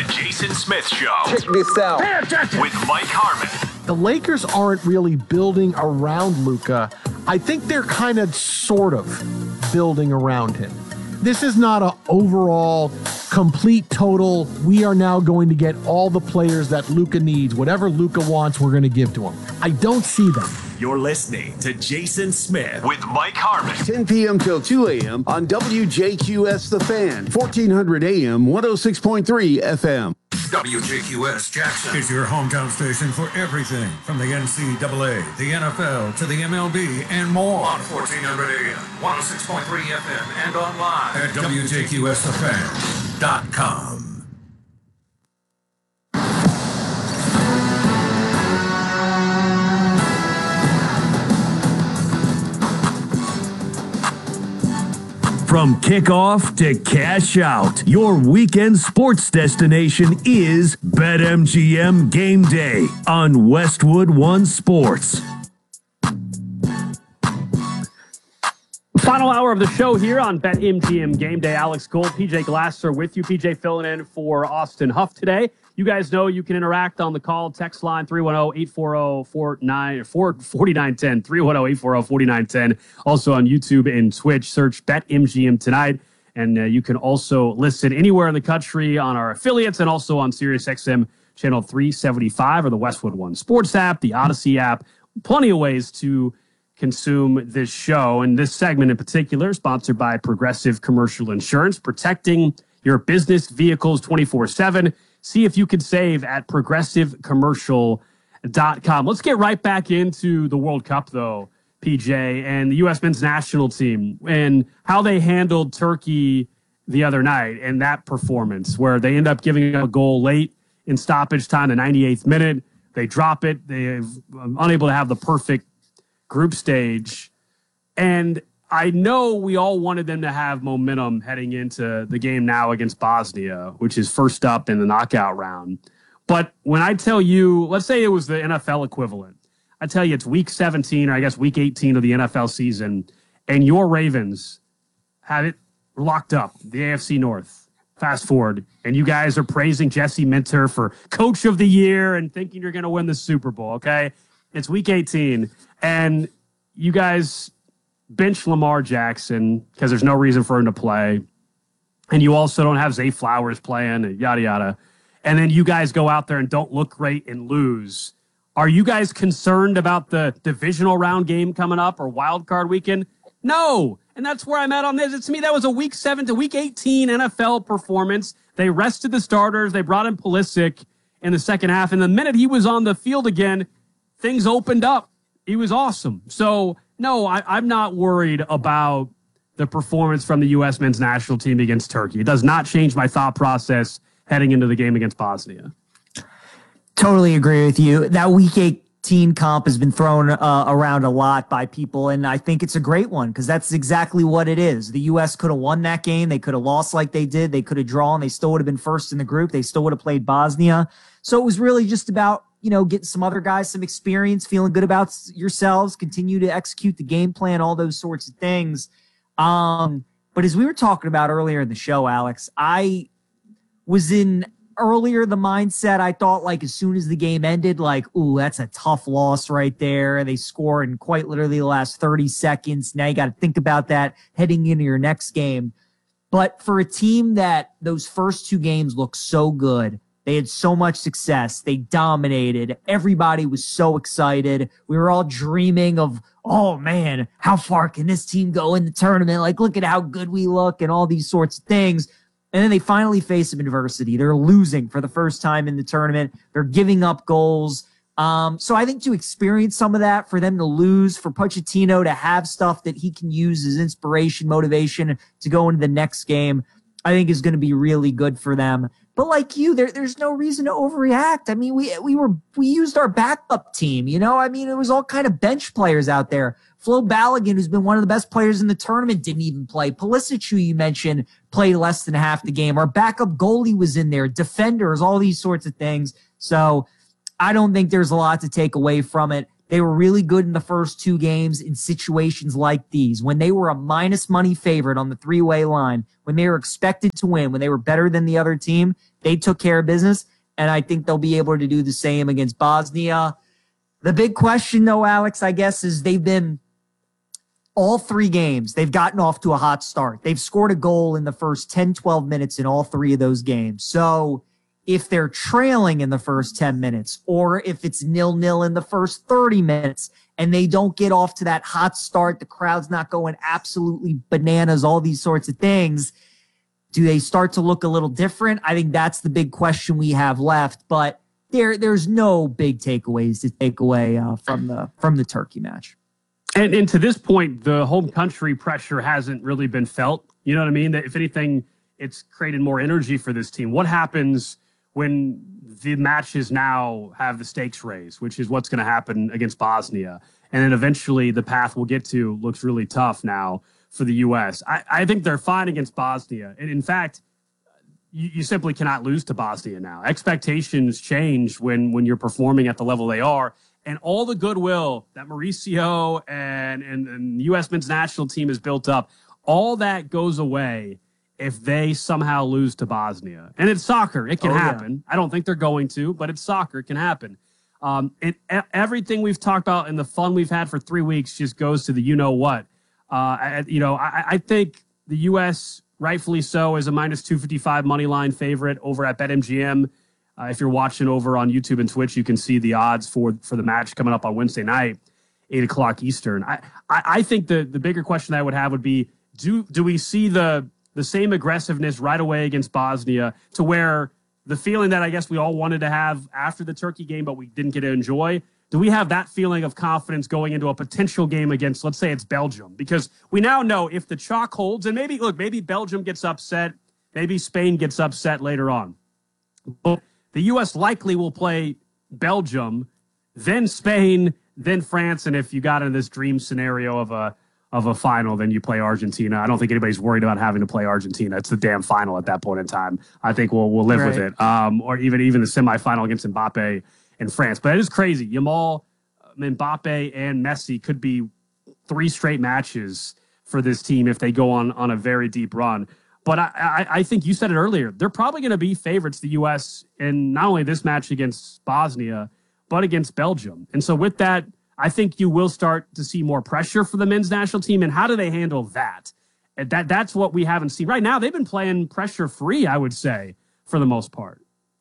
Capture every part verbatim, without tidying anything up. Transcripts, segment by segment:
Jason Smith Show. Check this out. With Mike Harmon. The Lakers aren't really building around Luka. I think they're kind of sort of building around him. This is not an overall, complete, total, we are now going to get all the players that Luka needs. Whatever Luka wants, we're going to give to him. I don't see them. You're listening to Jason Smith with Mike Harmon. ten p.m. till two a.m. on W J Q S The Fan, fourteen hundred A M, one oh six point three F M. W J Q S Jackson is your hometown station for everything from the N C double A, the N F L, to the M L B, and more. On fourteen hundred A M, one oh six point three F M, and online at W J Q S the fan dot com. From kickoff to cash out, your weekend sports destination is BetMGM Game Day on Westwood One Sports. Final hour of the show here on BetMGM Game Day. Alex Gold, P J Glasser with you. P J filling in for Austin Huff today. You guys know you can interact on the call. Text line three one zero, eight four zero, four nine four nine one zero, three one zero, eight four zero, four nine one zero. Also on YouTube and Twitch, search BetMGM tonight. And uh, you can also listen anywhere in the country on our affiliates and also on SiriusXM channel three seventy-five or the Westwood One Sports app, the Odyssey app. Plenty of ways to consume this show. And this segment in particular, sponsored by Progressive Commercial Insurance, protecting your business vehicles twenty-four seven. See if you can save at progressive commercial dot com. Let's get right back into the World Cup, though, P J, and the U S men's national team and how they handled Turkey the other night and that performance where they end up giving up a goal late in stoppage time, the ninety-eighth minute. They drop it. They're unable to have the perfect group stage. And I know we all wanted them to have momentum heading into the game now against Bosnia, which is first up in the knockout round. But when I tell you, let's say it was the N F L equivalent. I tell you it's week seventeen, or I guess week eighteen of the N F L season, and your Ravens have it locked up, the A F C North. Fast forward, and you guys are praising Jesse Minter for Coach of the Year and thinking you're going to win the Super Bowl, okay? It's week eighteen, and you guys bench Lamar Jackson because there's no reason for him to play. And you also don't have Zay Flowers playing, and yada, yada. And then you guys go out there and don't look great and lose. Are you guys concerned about the divisional round game coming up or wild card weekend? No. And that's where I'm at on this. It's to me, that was a week seven to week eighteen N F L performance. They rested the starters. They brought in Pulisic in the second half. And the minute he was on the field again, things opened up. He was awesome. So, no, I, I'm not worried about the performance from the U S men's national team against Turkey. It does not change my thought process heading into the game against Bosnia. Totally agree with you. That week eighteen comp has been thrown uh, around a lot by people, and I think it's a great one because that's exactly what it is. The U S could have won that game. They could have lost like they did. They could have drawn. They still would have been first in the group. They still would have played Bosnia. So it was really just about, you know, getting some other guys some experience, feeling good about yourselves, continue to execute the game plan, all those sorts of things. Um, but as we were talking about earlier in the show, Alex, I was in earlier the mindset. I thought like as soon as the game ended, like, ooh, that's a tough loss right there. They score in quite literally the last thirty seconds. Now you got to think about that heading into your next game. But for a team that those first two games looked so good, they had so much success. They dominated. Everybody was so excited. We were all dreaming of, oh, man, how far can this team go in the tournament? Like, look at how good we look and all these sorts of things. And then they finally face some adversity. They're losing for the first time in the tournament. They're giving up goals. Um, so I think to experience some of that, for them to lose, for Pochettino to have stuff that he can use as inspiration, motivation to go into the next game, I think is going to be really good for them. But like you, there, there's no reason to overreact. I mean, we we were we used our backup team, you know? I mean, it was all kind of bench players out there. Flo Balogun, who's been one of the best players in the tournament, didn't even play. Pulisic, who you mentioned, played less than half the game. Our backup goalie was in there, defenders, all these sorts of things. So I don't think there's a lot to take away from it. They were really good in the first two games in situations like these. When they were a minus money favorite on the three-way line, when they were expected to win, when they were better than the other team, they took care of business, and I think they'll be able to do the same against Bosnia. The big question, though, Alex, I guess, is they've been all three games, they've gotten off to a hot start. They've scored a goal in the first ten, twelve minutes in all three of those games. So if they're trailing in the first ten minutes, or if it's nil-nil in the first thirty minutes, and they don't get off to that hot start, the crowd's not going absolutely bananas, all these sorts of things, do they start to look a little different? I think that's the big question we have left, but there, there's no big takeaways to take away uh, from the from the Turkey match. And, and to this point, the home country pressure hasn't really been felt. You know what I mean? That if anything, it's created more energy for this team. What happens when the matches now have the stakes raised, which is what's going to happen against Bosnia? And then eventually the path we'll get to looks really tough now for the U S. I, I think they're fine against Bosnia. And in fact, you, you simply cannot lose to Bosnia now. Expectations change when, when you're performing at the level they are. And all the goodwill that Mauricio and, and, and the U S men's national team has built up, all that goes away if they somehow lose to Bosnia. And it's soccer. It can oh, happen. Yeah. I don't think they're going to, but it's soccer. It can happen. Um, and everything we've talked about and the fun we've had for three weeks just goes to the you-know-what. Uh, I, you know, I, I think the U S, rightfully so, is a minus two fifty-five money line favorite over at BetMGM. Uh, if you're watching over on YouTube and Twitch, you can see the odds for, for the match coming up on Wednesday night, eight o'clock Eastern. I, I, I think the, the bigger question I would have would be, do do we see the the same aggressiveness right away against Bosnia to where the feeling that I guess we all wanted to have after the Turkey game, but we didn't get to enjoy, do we have that feeling of confidence going into a potential game against, let's say it's Belgium? Because we now know if the chalk holds, and maybe, look, maybe Belgium gets upset, maybe Spain gets upset later on. But the U S likely will play Belgium, then Spain, then France, and if you got in this dream scenario of a of a final, then you play Argentina. I don't think anybody's worried about having to play Argentina. It's the damn final at that point in time. I think we'll we'll live right. with it. Um, or even even the semifinal against Mbappe in France. But it is crazy. Yamal, Mbappe, and Messi could be three straight matches for this team if they go on on a very deep run. But I, I, I think you said it earlier. They're probably going to be favorites, the U S, in not only this match against Bosnia, but against Belgium. And so with that, I think you will start to see more pressure for the men's national team. And how do they handle that? And that that's what we haven't seen. Right now, they've been playing pressure-free, I would say, for the most part.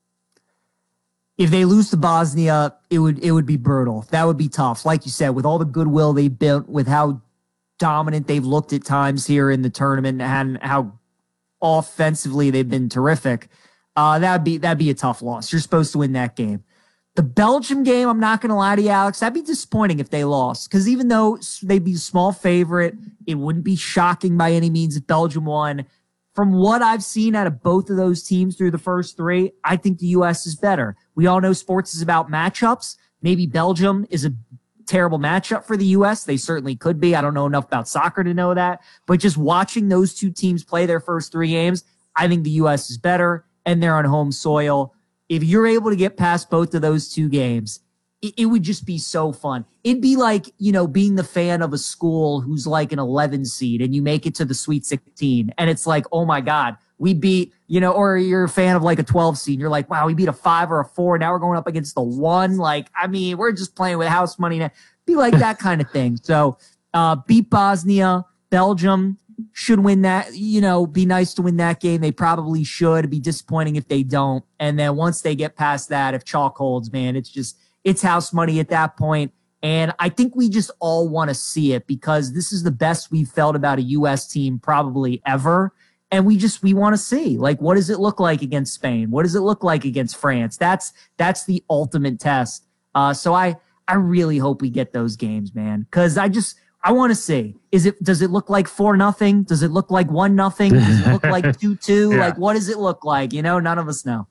If they lose to Bosnia, it would it would be brutal. That would be tough. Like you said, with all the goodwill they built, with how dominant they've looked at times here in the tournament, and how offensively they've been terrific, uh, that'd be that'd be a tough loss. You're supposed to win that game. The Belgium game, I'm not going to lie to you, Alex, that'd be disappointing if they lost. Because even though they'd be a small favorite, it wouldn't be shocking by any means if Belgium won. From what I've seen out of both of those teams through the first three, I think the U S is better. We all know sports is about matchups. Maybe Belgium is a terrible matchup for the U S. They certainly could be. I don't know enough about soccer to know that. But just watching those two teams play their first three games, I think the U S is better, and they're on home soil. If you're able to get past both of those two games, it, it would just be so fun. It'd be like, you know, being the fan of a school who's like an eleven seed and you make it to the Sweet sixteen. And it's like, oh my God, we beat, you know, or you're a fan of like a twelve seed. And you're like, wow, we beat a five or a four. Now we're going up against the one. Like, I mean, we're just playing with house money now. Be like that kind of thing. So uh, beat Bosnia, Belgium. Should win that, you know, be nice to win that game. They probably should. It'd be disappointing if they don't. And then once they get past that, if chalk holds, man, it's just, it's house money at that point. And I think we just all want to see it because this is the best we've felt about a U S team probably ever. And we just, we want to see, like, what does it look like against Spain? What does it look like against France? That's, that's the ultimate test. Uh, so I, I really hope we get those games, man. Cause I just, I want to see, is it, does it look like four nothing? Does it look like one nothing? Does it look like two two? Yeah. Like, what does it look like? You know, none of us know.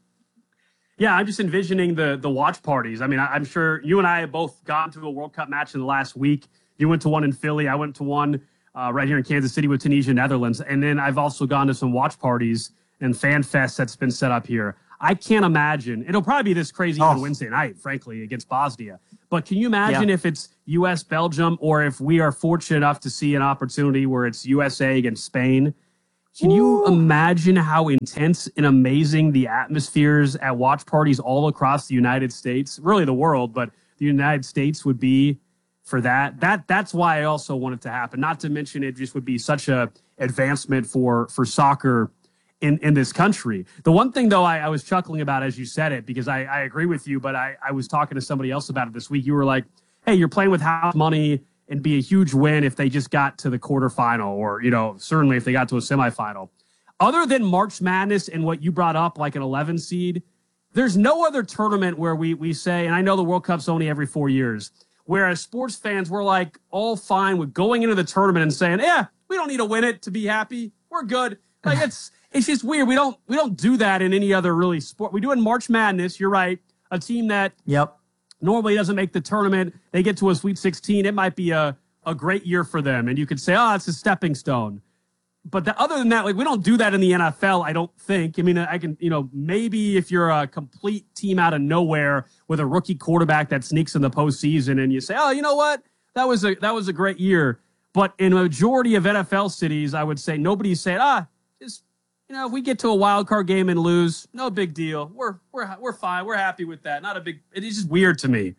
Yeah, I'm just envisioning the the watch parties. I mean, I, I'm sure you and I have both gone to a World Cup match in the last week. You went to one in Philly. I went to one uh, right here in Kansas City with Tunisia, Netherlands. And then I've also gone to some watch parties and fan fests that's been set up here. I can't imagine. It'll probably be this crazy oh. on Wednesday night, frankly, against Bosnia. But But can you imagine Yeah. if it's U S Belgium, or if we are fortunate enough to see an opportunity where it's U S A against Spain? Can you imagine how intense and amazing the atmospheres at watch parties all across the United States, really the world, but the United States would be for that? That that's why I also want it to happen. Not to mention it just would be such a advancement for for soccer in, in this country. The one thing, though, I, I was chuckling about as you said it, because I, I agree with you, but I, I was talking to somebody else about it this week. You were like, hey, you're playing with house money, and be a huge win if they just got to the quarterfinal, or, you know, certainly if they got to a semifinal. Other than March Madness and what you brought up, like an eleven seed, there's no other tournament where we we say, and I know the World Cup's only every four years, whereas sports fans, we're like all fine with going into the tournament and saying, yeah, we don't need to win it to be happy. We're good. Like it's it's just weird. We don't we don't do that in any other really sport. We do it in March Madness. You're right. A team that Yep. normally doesn't make the tournament, they get to a Sweet sixteen. It might be a, a great year for them. And you could say, oh, it's a stepping stone. But the, other than that, like we don't do that in the N F L, I don't think. I mean, I can, you know, maybe if you're a complete team out of nowhere with a rookie quarterback that sneaks in the postseason and you say, oh, you know what? That was a that was a great year. But in a majority of N F L cities, I would say nobody's saying, ah, just, you know, if we get to a wild card game and lose, no big deal. We're we're we're fine. We're happy with that. Not a big. It is just weird to me.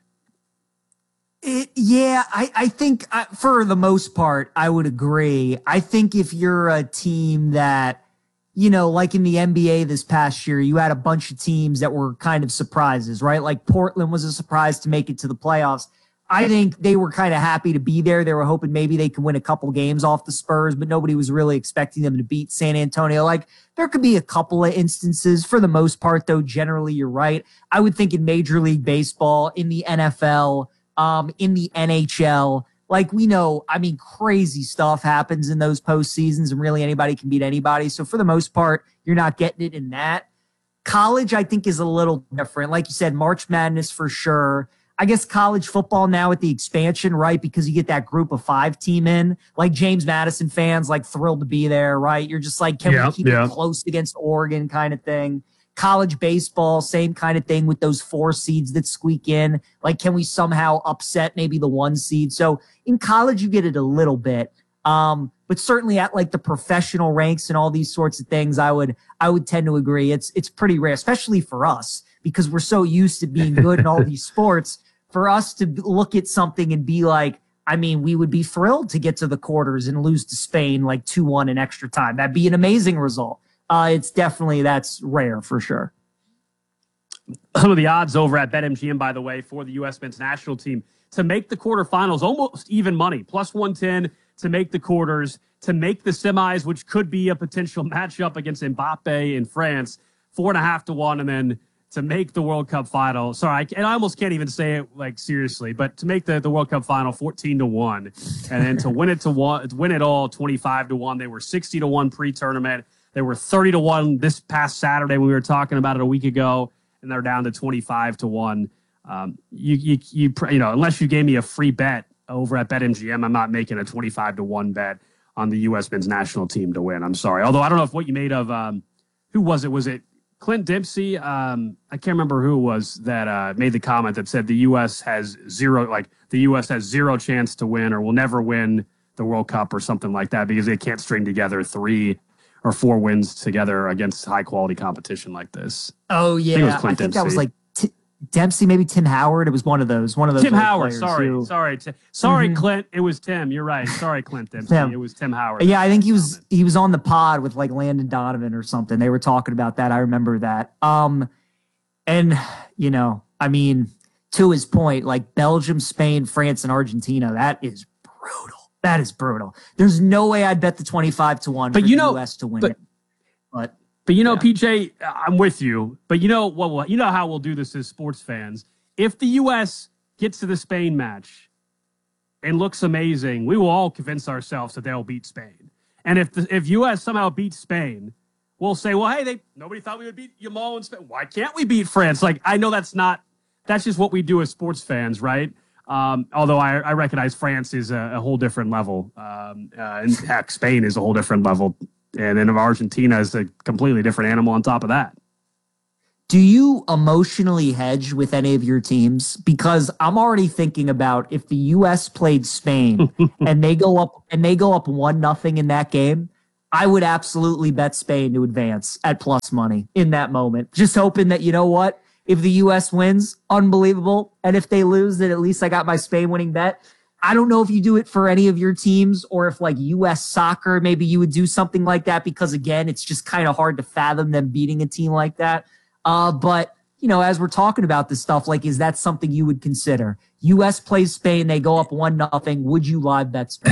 It, yeah, I, I think uh, for the most part, I would agree. I think if you're a team that, you know, like in the N B A this past year, you had a bunch of teams that were kind of surprises, right? Like Portland was a surprise to make it to the playoffs. I think they were kind of happy to be there. They were hoping maybe they could win a couple games off the Spurs, but nobody was really expecting them to beat San Antonio. Like there could be a couple of instances. For the most part, though, generally you're right. I would think in Major League Baseball, in the N F L, um, in the N H L, like we know, I mean, crazy stuff happens in those postseasons, and really anybody can beat anybody. So for the most part, you're not getting it in that. College, I think, is a little different. Like you said, March Madness for sure. I guess college football now with the expansion, right? Because you get that group of five team in, like James Madison fans, like thrilled to be there, right? You're just like, can yeah, we keep yeah. it close against Oregon kind of thing? College baseball, same kind of thing with those four seeds that squeak in. Like, can we somehow upset maybe the one seed? So in college, you get it a little bit. Um, but certainly at like the professional ranks and all these sorts of things, I would, I would tend to agree. It's, it's pretty rare, especially for us, because we're so used to being good in all these sports. For us to look at something and be like, I mean, we would be thrilled to get to the quarters and lose to Spain like two one in extra time. That'd be an amazing result. Uh, it's definitely, that's rare for sure. Some of the odds over at BetMGM, by the way, for the U S men's national team to make the quarterfinals, almost even money, plus one ten to make the quarters, to make the semis, which could be a potential matchup against Mbappe in France, four and a half to one, and then to make the World Cup final. Sorry, I, and I almost can't even say it like seriously, but to make the, the World Cup final fourteen to one, and then to win it to one, to win it all twenty-five to one. They were sixty to one pre-tournament. They were thirty to one this past Saturday when we were talking about it a week ago, and they're down to twenty-five to one. Um, you, you, you, you know, unless you gave me a free bet over at BetMGM, I'm not making a twenty-five to one bet on the U S men's national team to win. I'm sorry. Although I don't know if what you made of, um, who was it? Was it Clint Dempsey? Um, I can't remember who it was that uh, made the comment that said the U S has zero, like the U S has zero chance to win or will never win the World Cup or something like that because they can't string together three or four wins together against high quality competition like this. Oh yeah, I think, it was I Clint think Dempsey. that was like T- Dempsey, maybe Tim Howard. It was one of those. One of those. Tim old Howard. players Sorry, who- sorry, Ti- sorry, Mhm. Clint. It was Tim. You're right. Sorry, Clint Dempsey. Tim. It was Tim Howard. Yeah, I think he was he was on the pod with like Landon Donovan or something. They were talking about that. I remember that. Um, and you know, I mean, to his point, like Belgium, Spain, France, and Argentina. That is brutal. That is brutal. There's no way I'd bet the twenty-five to one But for you the know- U S to win but- it. But But you know, Yeah. P J, I'm with you. But you know what? Well, you know how we'll do this as sports fans. If the U S gets to the Spain match and looks amazing, we will all convince ourselves that they'll beat Spain. And if the, if U S somehow beats Spain, we'll say, well, hey, they nobody thought we would beat Yamal in Spain. Why can't we beat France? Like, I know that's not that's just what we do as sports fans, right? Um, although I, I recognize France is a, a whole different level, um, uh, and heck, Spain is a whole different level. And then Argentina is a completely different animal on top of that. Do you emotionally hedge with any of your teams? Because I'm already thinking about if the U S played Spain and they go up and they go up one nothing in that game, I would absolutely bet Spain to advance at plus money in that moment. Just hoping that, you know what, if the U S wins, unbelievable. And if they lose, then at least I got my Spain winning bet. I don't know if you do it for any of your teams or if like U S soccer, maybe you would do something like that because again, it's just kind of hard to fathom them beating a team like that. Uh, but, you know, as we're talking about this stuff, like, is that something you would consider? U S plays Spain, they go up one nothing. Would you live bet Spain?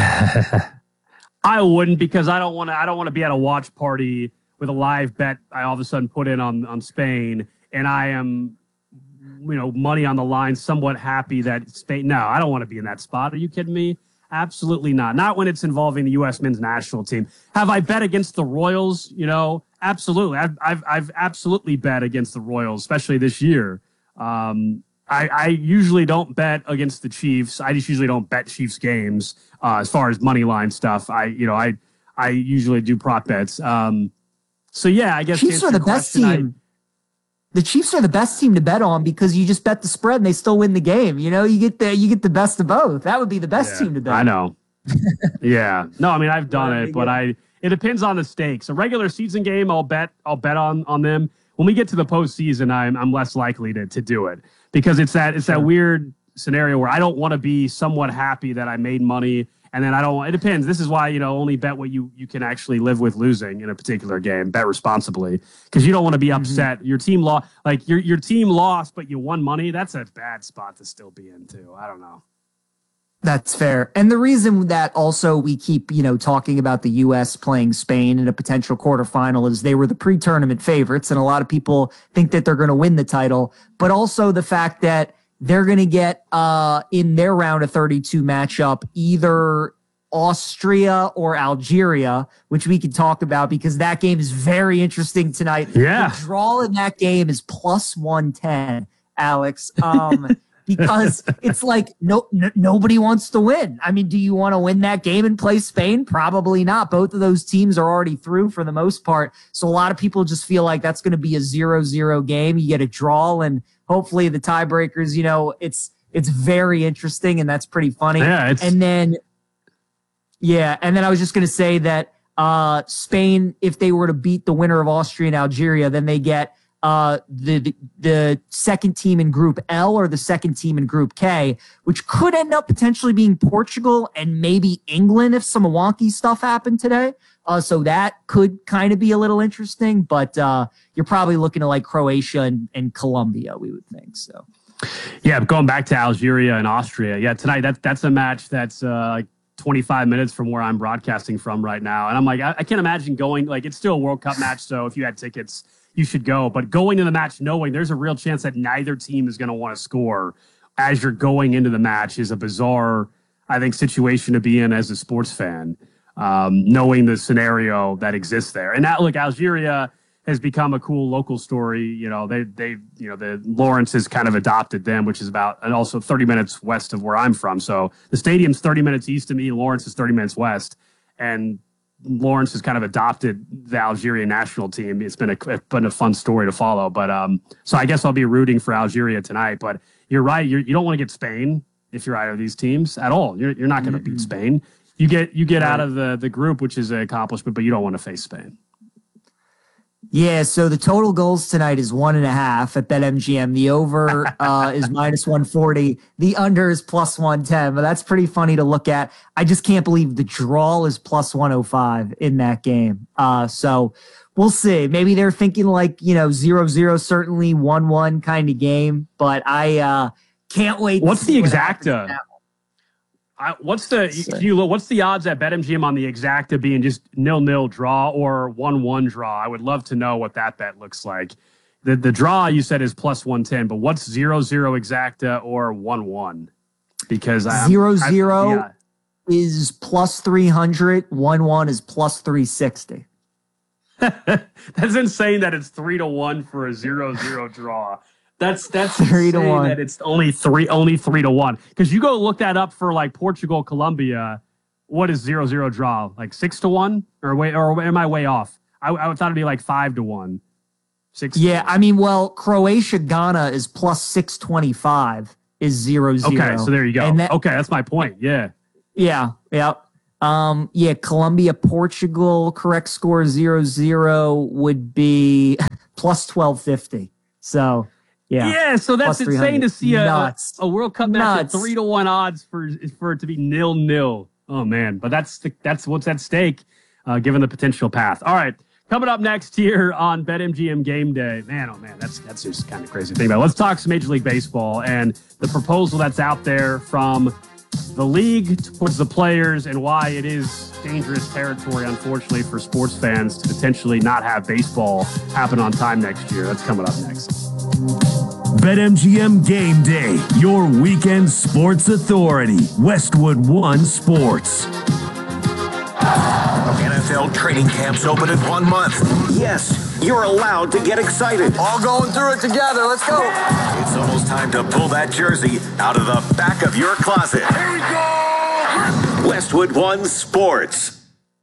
I wouldn't because I don't want to. I don't want to be at a watch party with a live bet. I all of a sudden put in on on Spain, and I am, you know, money on the line. Somewhat happy that Spain. No, I don't want to be in that spot. Are you kidding me? Absolutely not. Not when it's involving the U S men's national team. Have I bet against the Royals? You know, absolutely. I've I've, I've absolutely bet against the Royals, especially this year. Um, I, I usually don't bet against the Chiefs. I just usually don't bet Chiefs games uh, as far as money line stuff. I you know I I usually do prop bets. Um, so yeah, I guess Chiefs are the best team. I, the Chiefs are the best team to bet on because you just bet the spread and they still win the game. You know, you get the you get the best of both. That would be the best yeah, team to bet. I know. yeah. No, I mean I've done it, but I it depends on the stakes. A regular season game, I'll bet I'll bet on on them. When we get to the postseason, I'm I'm less likely to to do it because it's that it's that weird scenario where I don't want to be somewhat happy that I made money. And then I don't, it depends. This is why, you know, only bet what you, you can actually live with losing in a particular game. Bet responsibly because you don't want to be upset. Mm-hmm. Your team lost, like your, your team lost, but you won money. That's a bad spot to still be in too. I don't know. That's fair. And the reason that also we keep, you know, talking about the U S playing Spain in a potential quarterfinal is they were the pre-tournament favorites. And a lot of people think that they're going to win the title, but also the fact that they're going to get uh, in their round of thirty-two matchup either Austria or Algeria, which we can talk about because that game is very interesting tonight. Yeah. The draw in that game is plus one ten, Alex, um, because it's like no, n- nobody wants to win. I mean, do you want to win that game and play Spain? Probably not. Both of those teams are already through for the most part. So a lot of people just feel like that's going to be a zero zero game. You get a draw and hopefully the tiebreakers, you know, it's it's very interesting and that's pretty funny. Yeah, it's- and then, yeah, and then I was just going to say that uh, Spain, if they were to beat the winner of Austria and Algeria, then they get uh, the, the the second team in Group L or the second team in Group K, which could end up potentially being Portugal and maybe England if some wonky stuff happened today. Uh, so that could kind of be a little interesting, but uh, you're probably looking at like Croatia and, and Colombia, we would think. So, yeah, going back to Algeria and Austria. Yeah, tonight that's that's a match that's uh, like twenty-five minutes from where I'm broadcasting from right now, and I'm like, I, I can't imagine going. Like, it's still a World Cup match, so if you had tickets, you should go. But going to the match knowing there's a real chance that neither team is going to want to score as you're going into the match is a bizarre, I think, situation to be in as a sports fan. Um, knowing the scenario that exists there. And that, look, Algeria has become a cool local story. You know, they, they, you know, the Lawrence has kind of adopted them, which is about, and also thirty minutes west of where I'm from. So the stadium's thirty minutes east of me. Lawrence is thirty minutes west. And Lawrence has kind of adopted the Algerian national team. It's been a, it's been a fun story to follow. But, um, so I guess I'll be rooting for Algeria tonight, but you're right. You're, you don't want to get Spain if you're either of these teams at all. You're, you're not going to mm-hmm. beat Spain. You get you get out of the, the group, which is an accomplishment, but you don't want to face Spain. Yeah, so the total goals tonight is one and a half at BetMGM. The over uh, is minus one forty. The under is plus one ten, but that's pretty funny to look at. I just can't believe the draw is plus one oh five in that game. Uh, so we'll see. Maybe they're thinking like, you know, zero zero, certainly one one kind of game, but I uh, can't wait. What's the exacta? I, what's the can you look, what's the odds at BetMGM on the exacta being just nil nil draw or one one draw? I would love to know what that bet looks like. The the draw you said is plus one ten, but what's zero zero exacta or one one? Because I zero zero yeah. is plus three hundred, one one is plus three sixty. That's insane that it's three to one for a zero zero draw. That's that's three to one. That it's only three, only three to one. Because you go look that up for like Portugal, Colombia. What is zero zero draw? Like six to one, or way, or am I way off? I, I thought it'd be like five to one. Six. Yeah, I mean, well, Croatia Ghana is plus six twenty-five is zero zero. Okay, so there you go. That, okay, that's my point. Yeah. Yeah, yeah. Um, yeah, Colombia Portugal correct score zero zero would be plus twelve fifty. So yeah. Yeah, so that's insane to see a, a, a World Cup match Nuts. at three to one odds for for it to be nil nil. Oh man, but that's the, that's what's at stake, uh, given the potential path. All right, coming up next here on BetMGM Game Day. Man, oh man, that's that's just kind of crazy to think about. Let's talk some Major League Baseball and the proposal that's out there from the league towards the players and why it is dangerous territory, unfortunately, for sports fans to potentially not have baseball happen on time next year. That's coming up next. BetMGM Game Day, your weekend sports authority. Westwood One Sports. N F L training camps open in one month. Yes, you're allowed to get excited. All going through it together. Let's go. It's almost time to pull that jersey out of the back of your closet. Here we go! Westwood One Sports.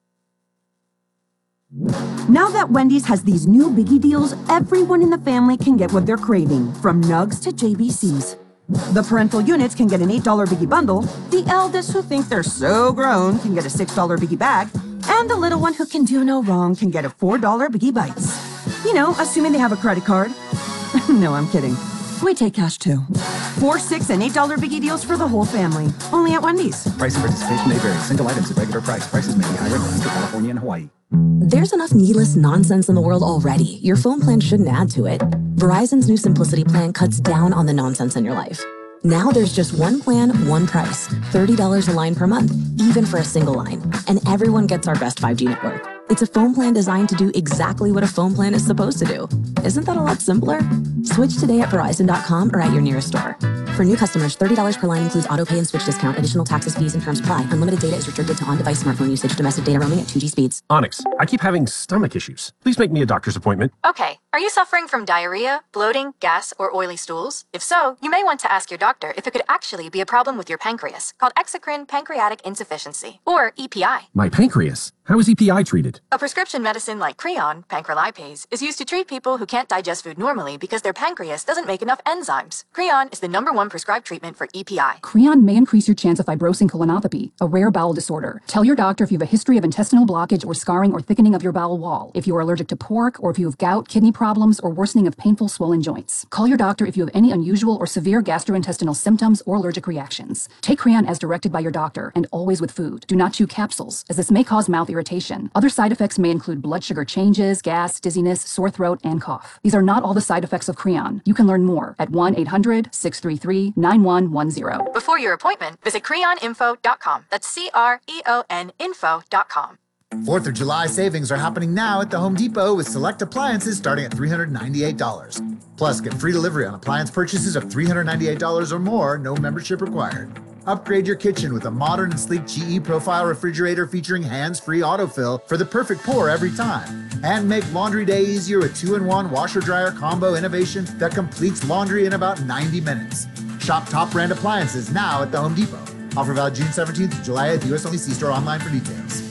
Now that Wendy's has these new biggie deals, everyone in the family can get what they're craving, from nugs to J B Cs. The parental units can get an eight dollar biggie bundle, the eldest who think they're so grown can get a six dollar biggie bag, and the little one who can do no wrong can get a four dollar biggie bites. You know, assuming they have a credit card. No, I'm kidding. We take cash too. Four, six, and eight dollar biggie deals for the whole family. Only at Wendy's. Price and participation may vary. Single items at regular price. Prices may be higher in Alaska, California, and Hawaii. There's enough needless nonsense in the world already. Your phone plan shouldn't add to it. Verizon's new Simplicity plan cuts down on the nonsense in your life. Now there's just one plan, one price. thirty dollars a line per month, even for a single line. And everyone gets our best five G network. It's a phone plan designed to do exactly what a phone plan is supposed to do. Isn't that a lot simpler? Switch today at Verizon dot com or at your nearest store. For new customers, thirty dollars per line includes auto pay and switch discount. Additional taxes, fees, and terms apply. Unlimited data is restricted to on-device smartphone usage. Domestic data roaming at two G speeds. Onyx, I keep having stomach issues. Please make me a doctor's appointment. Okay. Are you suffering from diarrhea, bloating, gas, or oily stools? If so, you may want to ask your doctor if it could actually be a problem with your pancreas, called exocrine pancreatic insufficiency, or E P I. My pancreas? How is E P I treated? A prescription medicine like Creon, pancrelipase, is used to treat people who can't digest food normally because their pancreas doesn't make enough enzymes. Creon is the number one prescribed treatment for E P I. Creon may increase your chance of fibrosing colonopathy, a rare bowel disorder. Tell your doctor if you have a history of intestinal blockage or scarring or thickening of your bowel wall, if you are allergic to pork, or if you have gout, kidney problems, or worsening of painful swollen joints. Call your doctor if you have any unusual or severe gastrointestinal symptoms or allergic reactions. Take Creon as directed by your doctor and always with food. Do not chew capsules, as this may cause mouth irritation. Other side effects may include blood sugar changes, gas, dizziness, sore throat, and cough. These are not all the side effects of Creon. You can learn more at one eight hundred, six three three, nine one one zero. Before your appointment, visit creon info dot com. That's C R E O N info dot com. fourth of July savings are happening now at the Home Depot with select appliances starting at three hundred ninety-eight dollars. Plus, get free delivery on appliance purchases of three hundred ninety-eight dollars or more, no membership required. Upgrade your kitchen with a modern and sleek G E Profile refrigerator featuring hands-free autofill for the perfect pour every time. And make laundry day easier with two in one washer-dryer combo innovation that completes laundry in about ninety minutes. Shop top brand appliances now at the Home Depot. Offer valid June seventeenth to July eighth. U S only. See store online for details.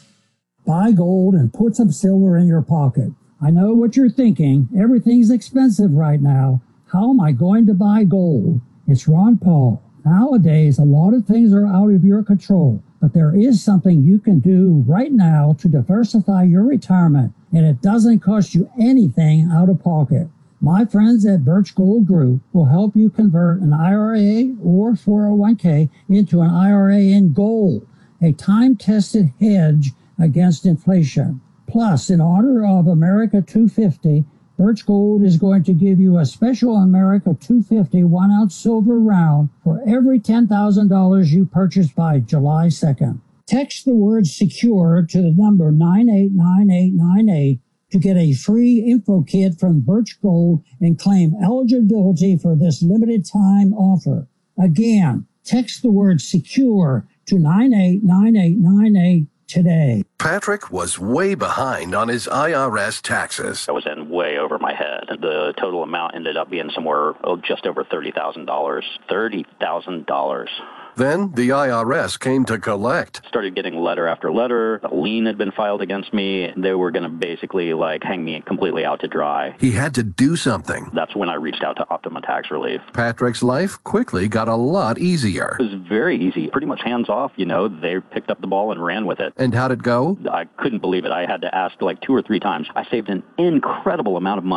Buy gold and put some silver in your pocket. I know what you're thinking. Everything's expensive right now. How am I going to buy gold? It's Ron Paul. Nowadays, a lot of things are out of your control, but there is something you can do right now to diversify your retirement, and it doesn't cost you anything out of pocket. My friends at Birch Gold Group will help you convert an I R A or four oh one k into an I R A in gold, a time-tested hedge against inflation. Plus, in honor of America two fifty, Birch Gold is going to give you a special America two fifty one-ounce silver round for every ten thousand dollars you purchase by July second. Text the word SECURE to the number nine eight nine eight nine eight to get a free info kit from Birch Gold and claim eligibility for this limited time offer. Again, text the word SECURE to nine eight nine eight nine eight today. Patrick was way behind on his I R S taxes. I was in way over my head. The total amount ended up being somewhere oh, just over thirty thousand dollars. thirty thousand dollars. Then the I R S came to collect. Started getting letter after letter. A lien had been filed against me. They were going to basically like hang me completely out to dry. He had to do something. That's when I reached out to Optima Tax Relief. Patrick's life quickly got a lot easier. It was very easy, pretty much hands off. You know, they picked up the ball and ran with it. And how'd it go? I couldn't believe it. I had to ask like two or three times. I saved an incredible amount of money.